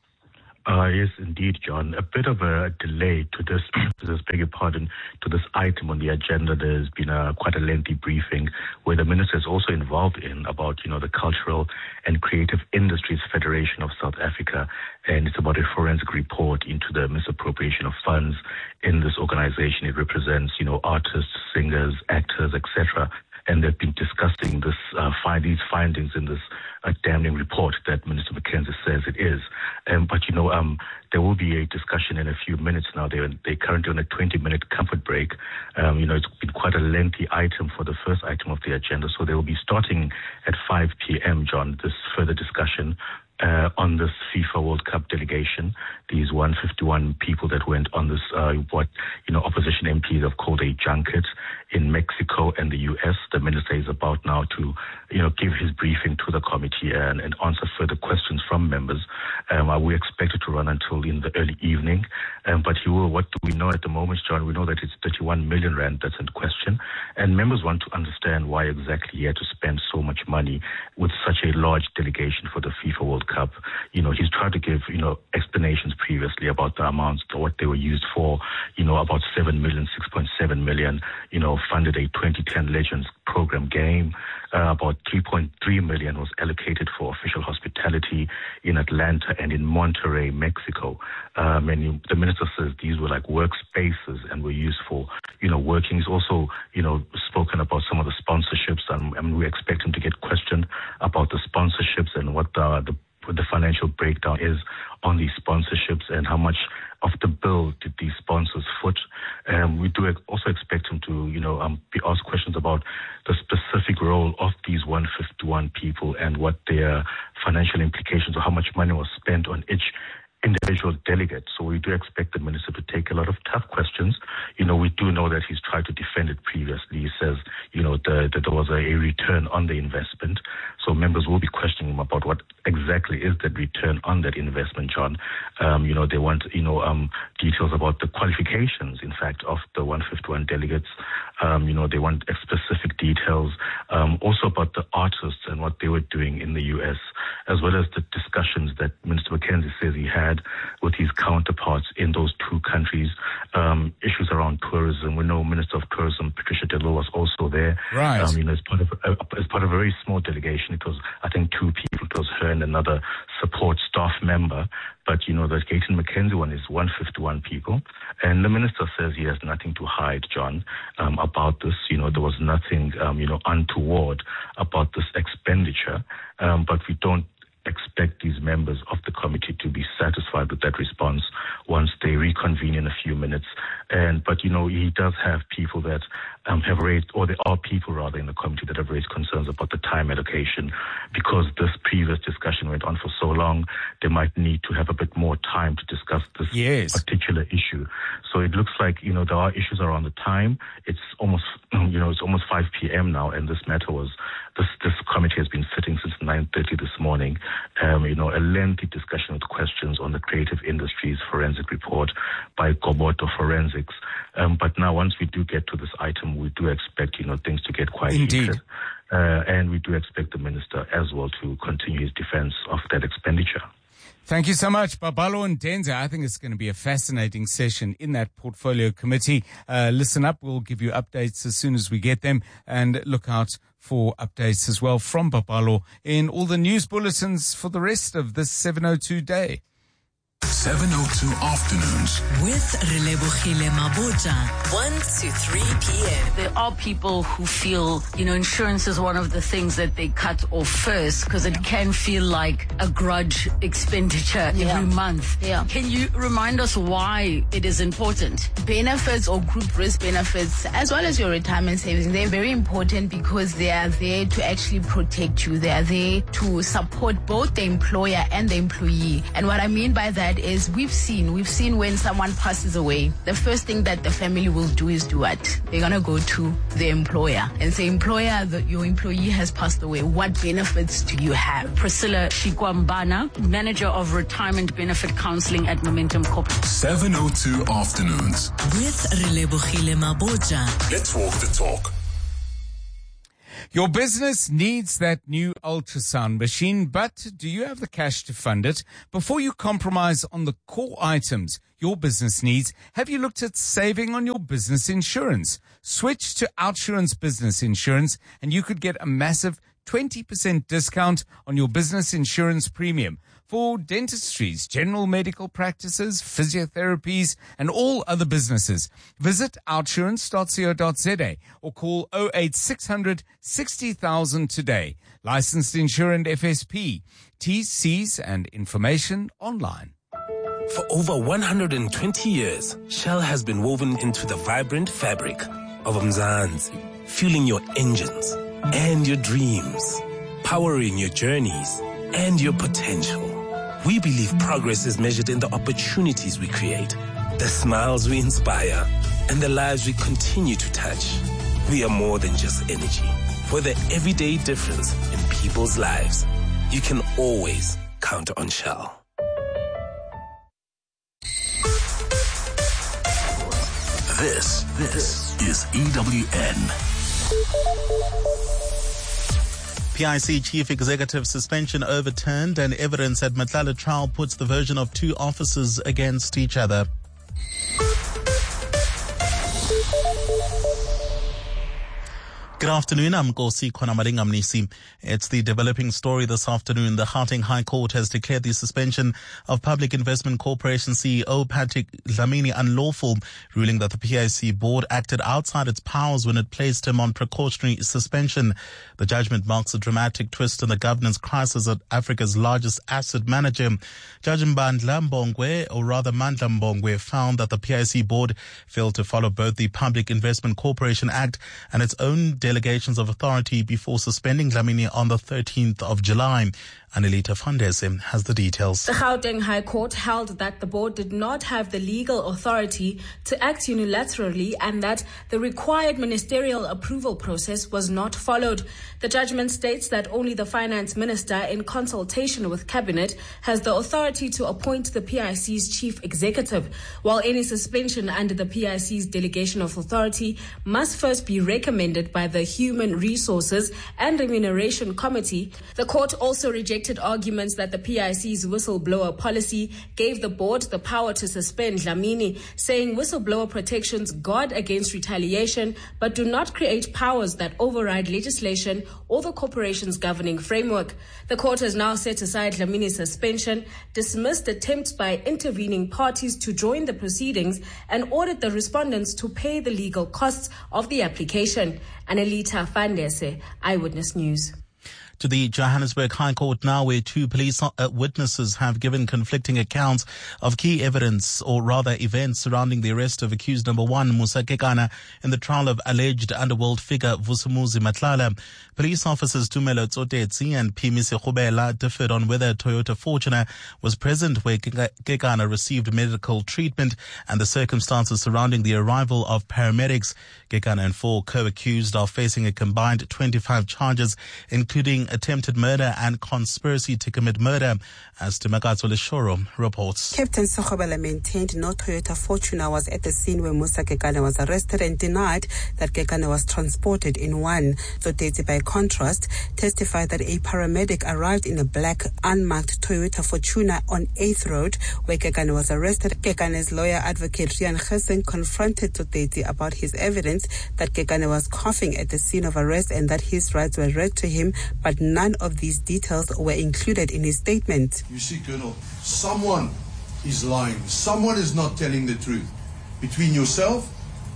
Uh, yes, indeed, John. A bit of a delay to this, to this, beg your pardon, to this item on the agenda. There's been a quite a lengthy briefing where the minister is also involved in about, you know, the Cultural and Creative Industries Federation of South Africa, and it's about a forensic report into the misappropriation of funds in this organization. It represents, you know, artists, singers, actors, et cetera. And they've been discussing this, uh, find these findings in this uh, damning report that Minister McKenzie says it is. Um, but, you know, um, there will be a discussion in a few minutes now. They're, they're currently on a twenty-minute comfort break. Um, you know, it's been quite a lengthy item for the first item of the agenda. So they will be starting at five p.m., John, this further discussion Uh, on this FIFA World Cup delegation, these one hundred fifty-one people that went on this, uh, what, you know, opposition M Ps have called a junket in Mexico and the U S. The minister is about now to, you know, give his briefing to the committee and, and answer further questions from members. Um, uh, we expect it to run until in the early evening. Um, but he will, what do we know at the moment, John? We know that it's thirty-one million rand that's in question. And members want to understand why exactly he had to spend so much money with such a large delegation for the FIFA World Cup. You know, he's tried to give, you know, explanations previously about the amounts, what they were used for. You know, about seven million, six point seven million, you know, funded a twenty ten Legends program game. Uh, about three point three million was allocated for official hospitality in Atlanta and in Monterrey, Mexico. Um, and you, the minister says these were like workspaces and were used for, you know, working. He's also, you know, spoken about some of the sponsorships, and, and we expect him to get questioned about the sponsorships and what the, the what the financial breakdown is on these sponsorships and how much of the bill did these sponsors foot. Um, we do also expect him to, you know, um, be asked questions about the specific role of these one hundred fifty-one people and what their financial implications or how much money was spent on each individual delegate. So we do expect the minister to take a lot of tough questions. You know, we do know that he's tried to defend it previously. He says, you know, the, that there was a, a return on the investment. So members will be questioning him about what exactly is that return on that investment, John. Um, you know, they want, you know, um, details about the qualifications, in fact, of the one hundred fifty-one delegates. Um, you know, they want specific details, um, also about the artists and what they were doing in the U S, as well as the discussions that Minister McKenzie says he had with his counterparts in those two countries. Um, issues around tourism. We know Minister of Tourism Patricia de Lille was also there. Right. Um, you know, as part of uh, as part of a very small delegation. It was, I think, two people. It was her and another support staff member. But you know, the Gayton McKenzie one is one hundred fifty-one people, and the minister says he has nothing to hide, John, um, about this. You know, there was nothing, um, you know, untoward about this expenditure. Um, but we don't expect these members of the committee to be satisfied with that response once they reconvene in a few minutes. And but you know, he does have people that um, have raised, or there are people rather in the committee that have raised concerns about the time allocation, because this previous discussion went on for so long. They might need to have a bit more time to discuss this yes. particular issue. So it looks like, you know, there are issues around the time. It's almost, you know, it's almost five p.m. now, and this matter was this this committee has been sitting since nine thirty this morning. Um, you know, a lengthy discussion with questions on the Creative Industries Forensic Report by Goboto Forensics. Um, but now, once we do get to this item, we do expect, you know, things to get quite Indeed. heated. Uh, and we do expect the minister as well to continue his defense of that expenditure. Thank you so much, Babalo and Denza. I think it's going to be a fascinating session in that portfolio committee. Uh, listen up. We'll give you updates as soon as we get them, and look out for updates as well from Babalo in all the news bulletins for the rest of this seven oh two day. seven oh two Afternoons with Relebogile Mabotja, one to three p.m. There are people who feel, you know, insurance is one of the things that they cut off first because it can feel like a grudge expenditure Yeah. every month. Yeah. Can you remind us why it is important? Benefits or group risk benefits, as well as your retirement savings, they're very important because they are there to actually protect you. They are there to support both the employer and the employee. And what I mean by that is we've seen, we've seen when someone passes away, the first thing that the family will do is do what? They're going to go to the employer and say, employer, the, your employee has passed away. What benefits do you have? Priscilla Shikwambana, Manager of Retirement Benefit Counseling at Momentum Corporate. seven oh two Afternoons with Relebogile Mabotja. Let's walk the talk. Your business needs that new ultrasound machine, but do you have the cash to fund it? Before you compromise on the core items your business needs, have you looked at saving on your business insurance? Switch to Outsurance Business Insurance and you could get a massive twenty percent discount on your business insurance premium for dentistries, general medical practices, physiotherapies, and all other businesses. Visit outsurance dot co dot za or call oh eight six hundred sixty thousand today. Licensed insurance F S P. T Cs and information online. For over one hundred twenty years, Shell has been woven into the vibrant fabric of Mzansi, fueling your engines and your dreams, powering your journeys and your potential. We believe progress is measured in the opportunities we create, the smiles we inspire, and the lives we continue to touch. We are more than just energy. For the everyday difference in people's lives, you can always count on Shell. This, this is E W N. P I C Chief Executive suspension overturned and evidence at Matlala trial puts the version of two officers against each other. Good afternoon, I'm Nkosi Khonamalinga Mnisi. It's the developing story this afternoon. The Gauteng High Court has declared the suspension of Public Investment Corporation C E O Patrick Dlamini unlawful, ruling that the P I C board acted outside its powers when it placed him on precautionary suspension. The judgment marks a dramatic twist in the governance crisis at Africa's largest asset manager. Judge Mbandla Mbongwe, or rather Mandla Mbongwe, found that the P I C board failed to follow both the Public Investment Corporation Act and its own delegations of authority before suspending Dlamini on the thirteenth of July. Anelita Fandese has the details. The Gauteng High Court held that the board did not have the legal authority to act unilaterally and that the required ministerial approval process was not followed. The judgment states that only the finance minister, in consultation with cabinet, has the authority to appoint the P I C's chief executive, while any suspension under the P I C's delegation of authority must first be recommended by the Human Resources and Remuneration Committee. The court also rejected arguments that the P I C's whistleblower policy gave the board the power to suspend Dlamini, saying whistleblower protections guard against retaliation but do not create powers that override legislation or the corporation's governing framework. The court has now set aside Dlamini's suspension, dismissed attempts by intervening parties to join the proceedings, and ordered the respondents to pay the legal costs of the application. Anelita Fandese, Eyewitness News. To the Johannesburg High Court now, where two police uh, witnesses have given conflicting accounts of key evidence, or rather events, surrounding the arrest of accused number one, Musa Kekana, in the trial of alleged underworld figure Vusumuzi Matlala. Police officers Tumelo Tsotetsi and Pimise Khubela differed on whether Toyota Fortuner was present where Kekana received medical treatment and the circumstances surrounding the arrival of paramedics. Kekana and four co-accused are facing a combined twenty-five charges, including attempted murder and conspiracy to commit murder, as Timakazo Leshoro reports. Captain Sokhobela maintained no Toyota Fortuner was at the scene where Musa Kekana was arrested and denied that Kekana was transported in one. Tsotetsi, by contrast, testified that a paramedic arrived in a black unmarked Toyota Fortuner on eighth Road where Kekana was arrested. Kekana's lawyer, advocate Rian Khesen, confronted Tsotetsi about his evidence that Kekana was coughing at the scene of arrest and that his rights were read to him, but none of these details were included in his statement. You see, Colonel, someone is lying. Someone is not telling the truth. Between yourself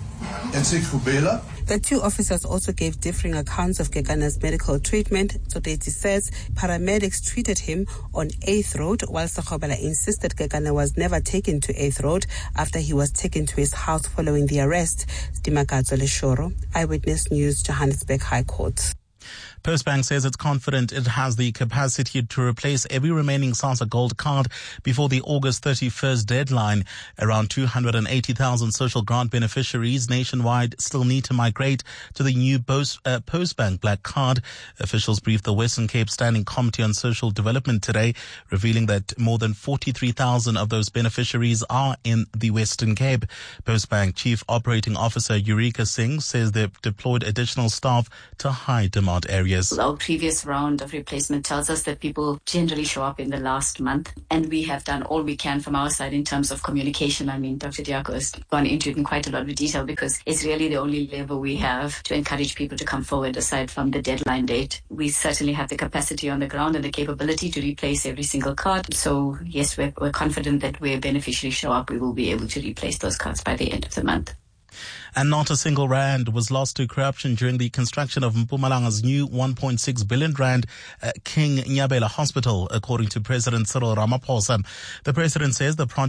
and Sekhubela. The two officers also gave differing accounts of Kekana's medical treatment. Tsotetsi says paramedics treated him on eighth Road, while Sokhobela insisted Kekana was never taken to eighth Road after he was taken to his house following the arrest. Timakazo Leshoro, Eyewitness News, Johannesburg High Court. Postbank says it's confident it has the capacity to replace every remaining SASSA Gold card before the August thirty-first deadline. Around two hundred eighty thousand social grant beneficiaries nationwide still need to migrate to the new Post, uh, Postbank Black Card. Officials briefed the Western Cape Standing Committee on Social Development today, revealing that more than forty-three thousand of those beneficiaries are in the Western Cape. Postbank Chief Operating Officer Eureka Singh says they've deployed additional staff to high demand areas. Our previous round of replacement tells us that people generally show up in the last month, and we have done all we can from our side in terms of communication. I mean, Doctor Diako has gone into it in quite a lot of detail because it's really the only lever we have to encourage people to come forward aside from the deadline date. We certainly have the capacity on the ground and the capability to replace every single card. So yes, we're, we're confident that where beneficiaries show up, we will be able to replace those cards by the end of the month. And not a single rand was lost to corruption during the construction of Mpumalanga's new one point six billion rand uh, King Nyabela Hospital, according to President Cyril Ramaphosa. The president says the project